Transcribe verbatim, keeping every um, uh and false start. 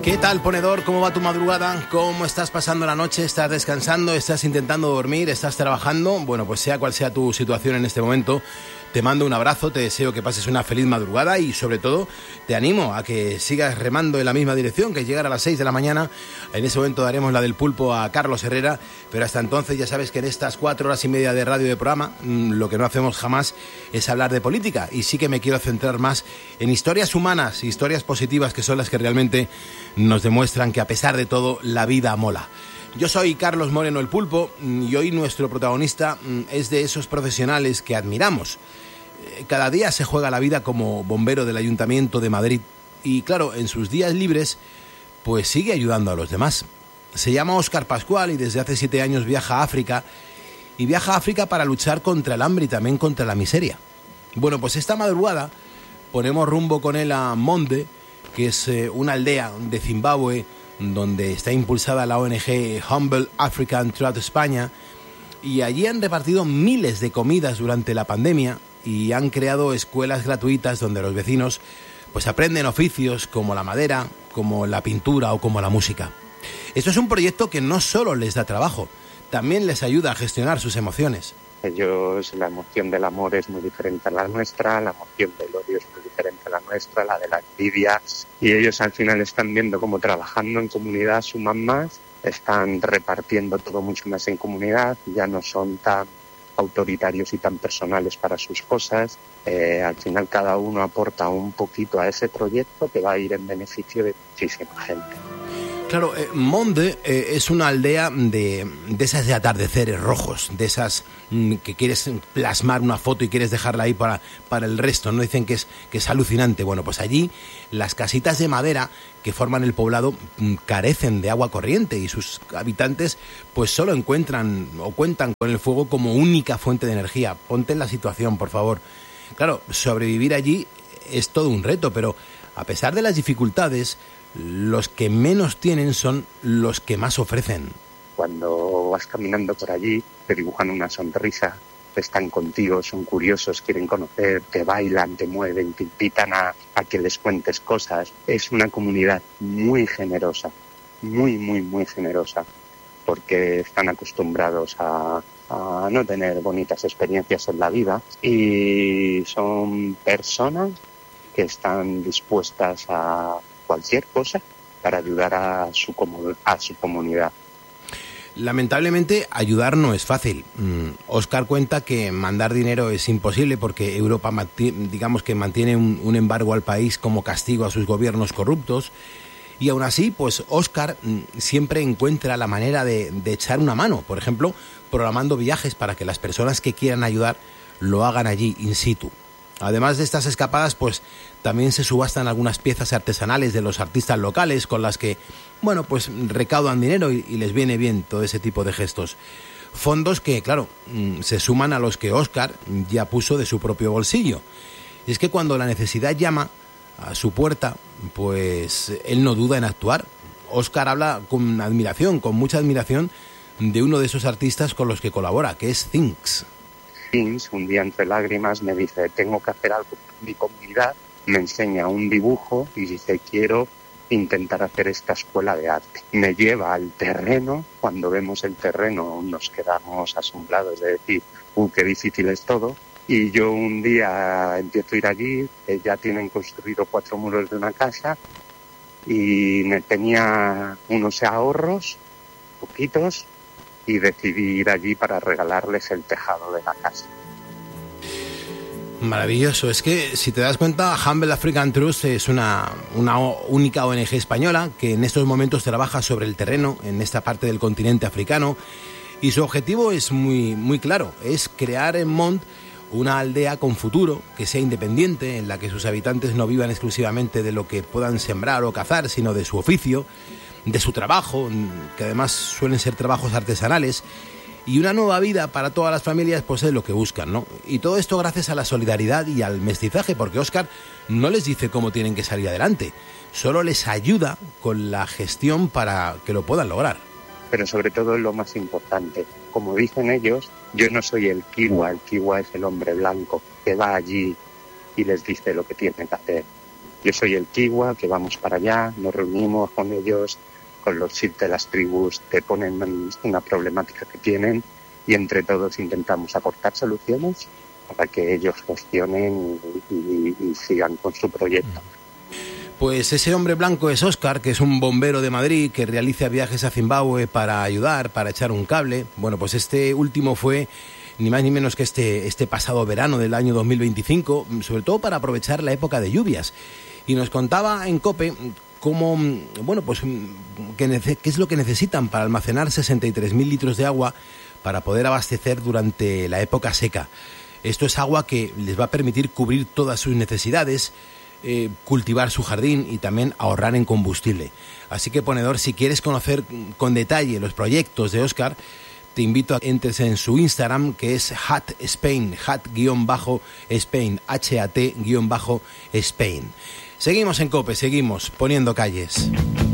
¿Qué tal, ponedor? ¿Cómo va tu madrugada? ¿Cómo estás pasando la noche? ¿Estás descansando? ¿Estás intentando dormir? ¿Estás trabajando? Bueno, pues sea cual sea tu situación en este momento, te mando un abrazo, te deseo que pases una feliz madrugada y sobre todo te animo a que sigas remando en la misma dirección, que es llegar a las seis de la mañana. En ese momento daremos la del pulpo a Carlos Herrera, pero hasta entonces ya sabes que en estas cuatro horas y media de radio de programa lo que no hacemos jamás es hablar de política, y sí que me quiero centrar más en historias humanas, historias positivas, que son las que realmente nos demuestran que a pesar de todo la vida mola. Yo soy Carlos Moreno el Pulpo y hoy nuestro protagonista es de esos profesionales que admiramos. Cada día se juega la vida como bombero del Ayuntamiento de Madrid y claro, en sus días libres pues sigue ayudando a los demás. Se llama Óscar Pascual y desde hace siete años viaja a África, y viaja a África para luchar contra el hambre y también contra la miseria. Bueno, pues esta madrugada ponemos rumbo con él a Monde, que es eh, una aldea de Zimbabue donde está impulsada la O N G Humble African Trust España, y allí han repartido miles de comidas durante la pandemia y han creado escuelas gratuitas donde los vecinos pues aprenden oficios como la madera, como la pintura o como la música. Esto es un proyecto que no solo les da trabajo, también les ayuda a gestionar sus emociones. Ellos, la emoción del amor es muy diferente a la nuestra, la emoción del odio es muy diferente a la nuestra, la de la envidia, y ellos al final están viendo cómo trabajando en comunidad suman más, están repartiendo todo mucho más en comunidad, ya no son tan autoritarios y tan personales para sus cosas. Eh, al final cada uno aporta un poquito a ese proyecto que va a ir en beneficio de muchísima gente. Claro, eh, Monde eh, es una aldea de, de esas de atardeceres rojos, de esas mm, que quieres plasmar una foto y quieres dejarla ahí para, para el resto, ¿no? Dicen que es, que es alucinante. Bueno, pues allí las casitas de madera que forman el poblado mm, carecen de agua corriente y sus habitantes pues solo encuentran o cuentan con el fuego como única fuente de energía. Ponte en la situación, por favor. Claro, sobrevivir allí es todo un reto, pero a pesar de las dificultades, los que menos tienen son los que más ofrecen. Cuando vas caminando por allí, te dibujan una sonrisa, están contigo, son curiosos, quieren conocer, te bailan, te mueven, te invitan a, a que les cuentes cosas. Es una comunidad muy generosa, muy, muy, muy generosa, porque están acostumbrados a, a no tener bonitas experiencias en la vida y son personas que están dispuestas a cualquier cosa para ayudar a su, comu- a su comunidad. Lamentablemente, ayudar no es fácil. Mm, Óscar cuenta que mandar dinero es imposible porque Europa, manti- digamos que mantiene un, un embargo al país como castigo a sus gobiernos corruptos. Y aún así, pues Óscar mm, siempre encuentra la manera de, de echar una mano. Por ejemplo, programando viajes para que las personas que quieran ayudar lo hagan allí, in situ. Además de estas escapadas, pues también se subastan algunas piezas artesanales de los artistas locales con las que, bueno, pues recaudan dinero y, y les viene bien todo ese tipo de gestos. Fondos que, claro, se suman a los que Óscar ya puso de su propio bolsillo. Y es que cuando la necesidad llama a su puerta, pues él no duda en actuar. Óscar habla con admiración, con mucha admiración, de uno de esos artistas con los que colabora, que es Things. Un día entre lágrimas me dice, tengo que hacer algo por mi comunidad, me enseña un dibujo y dice, quiero intentar hacer esta escuela de arte. Me lleva al terreno, cuando vemos el terreno nos quedamos asombrados de decir, uh, qué difícil es todo. Y yo un día empiezo a ir allí, eh, ya tienen construido cuatro muros de una casa y me tenía unos ahorros, poquitos, y decidí ir allí para regalarles el tejado de la casa. Maravilloso. Es que, si te das cuenta, Humble African Trust es una, una única O N G española que en estos momentos trabaja sobre el terreno en esta parte del continente africano, y su objetivo es muy, muy claro, es crear en Monde una aldea con futuro, que sea independiente, en la que sus habitantes no vivan exclusivamente de lo que puedan sembrar o cazar, sino de su oficio, de su trabajo, que además suelen ser trabajos artesanales, y una nueva vida para todas las familias, pues es lo que buscan, ¿no? Y todo esto gracias a la solidaridad y al mestizaje, porque Óscar no les dice cómo tienen que salir adelante, solo les ayuda con la gestión para que lo puedan lograr. Pero sobre todo es lo más importante, como dicen ellos, yo no soy el kiwa, el kiwa es el hombre blanco que va allí y les dice lo que tienen que hacer. Yo soy el Kiwa, que vamos para allá, nos reunimos con ellos, con los S I T de las tribus, te ponen una problemática que tienen y entre todos intentamos aportar soluciones para que ellos gestionen y, y, y sigan con su proyecto. Pues ese hombre blanco es Óscar, que es un bombero de Madrid que realiza viajes a Zimbabue para ayudar, para echar un cable. Bueno, pues este último fue ni más ni menos que este, este pasado verano del año dos mil veinticinco, sobre todo para aprovechar la época de lluvias. Y nos contaba en COPE cómo, bueno, pues qué, qué es lo que necesitan para almacenar sesenta y tres mil litros de agua para poder abastecer durante la época seca. Esto es agua que les va a permitir cubrir todas sus necesidades, eh, cultivar su jardín y también ahorrar en combustible. Así que, ponedor, si quieres conocer con detalle los proyectos de Óscar, te invito a que entres en su Instagram, que es Hat Spain, Hat-Spain, H A T-Spain. Seguimos en COPE, seguimos poniendo calles.